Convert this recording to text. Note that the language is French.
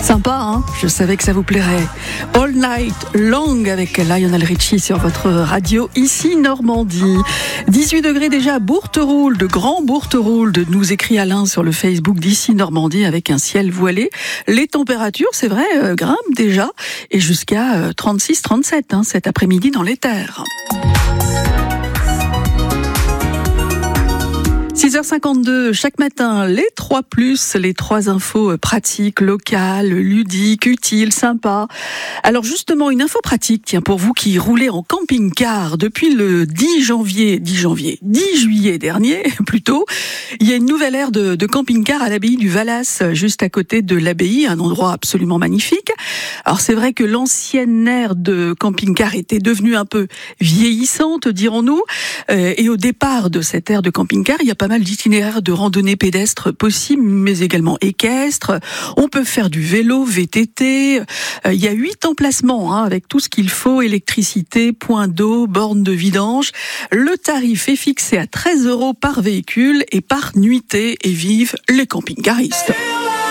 Sympa, hein? Je savais que ça vous plairait. All Night Long avec Lionel Richie sur votre radio, ici Normandie. 18 degrés déjà à Bourteroulde, Grand Bourteroulde, nous écrit Alain sur le Facebook d'ici Normandie avec un ciel voilé. Les températures, c'est vrai, grimpent déjà et jusqu'à 36-37 cet après-midi dans les terres. 6h52, chaque matin, les 3+, les 3 infos pratiques, locales, ludiques, utiles, sympas. Alors justement, une info pratique, tiens, pour vous qui roulez en camping-car depuis le 10 juillet dernier, plutôt, il y a une nouvelle aire de camping-car à l'abbaye du Valas, juste à côté de l'abbaye, un endroit absolument magnifique. Alors c'est vrai que l'ancienne aire de camping-car était devenue un peu vieillissante, dirons-nous, et au départ de cette aire de camping-car, il y a pas mal d'itinéraires de randonnée pédestre possibles, mais également équestres. On peut faire du vélo, VTT. Il y a 8 emplacements avec tout ce qu'il faut, électricité, point d'eau, borne de vidange. Le tarif est fixé à 13 € par véhicule et par nuitée, et vivent les camping-caristes.